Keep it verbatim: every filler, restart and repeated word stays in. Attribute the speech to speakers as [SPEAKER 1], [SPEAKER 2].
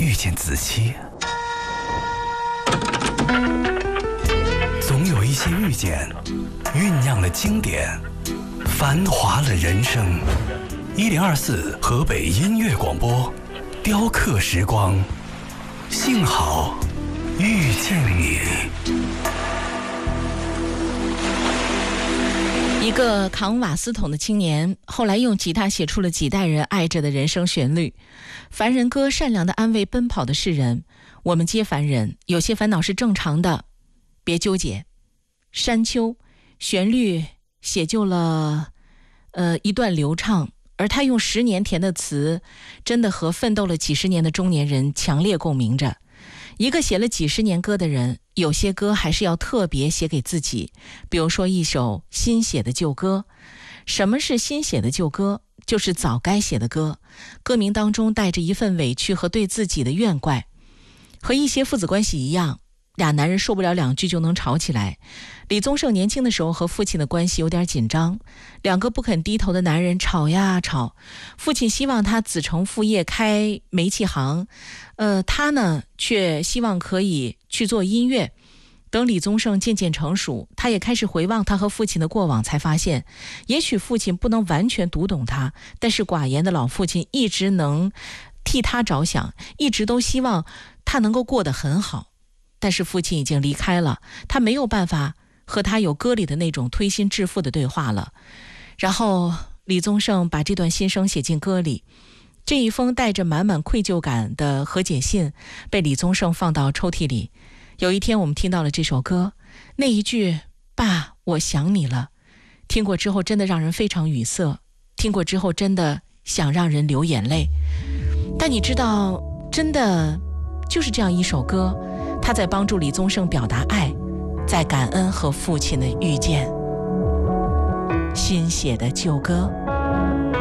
[SPEAKER 1] 遇见子期，总有一些遇见酝酿了经典，繁华了人生。一零二四河北音乐广播，雕刻时光，幸好遇见你。
[SPEAKER 2] 一个扛瓦斯桶的青年，后来用吉他写出了几代人爱着的人生旋律。凡人歌善良地安慰奔跑的世人，我们皆凡人，有些烦恼是正常的，别纠结。山丘旋律写就了呃一段流畅，而他用十年填的词，真的和奋斗了几十年的中年人强烈共鸣着。一个写了几十年歌的人，有些歌还是要特别写给自己，比如说一首新写的旧歌。什么是新写的旧歌？就是早该写的歌，歌名当中带着一份委屈和对自己的怨怪。和一些父子关系一样，俩男人说不了两句就能吵起来。李宗盛年轻的时候和父亲的关系有点紧张，两个不肯低头的男人吵呀吵。父亲希望他子承父业开煤气行，呃，他呢却希望可以去做音乐。等李宗盛渐渐成熟，他也开始回望他和父亲的过往，才发现也许父亲不能完全读懂他，但是寡言的老父亲一直能替他着想，一直都希望他能够过得很好。但是父亲已经离开了，他没有办法和他有歌里的那种推心置腹的对话了。然后李宗盛把这段心声写进歌里，这一封带着满满愧疚感的和解信被李宗盛放到抽屉里。有一天我们听到了这首歌，那一句爸我想你了，听过之后真的让人非常语塞，听过之后真的想让人流眼泪。但你知道，真的就是这样一首歌，他在帮助李宗盛表达爱，在感恩和父亲的遇见。新写的旧歌。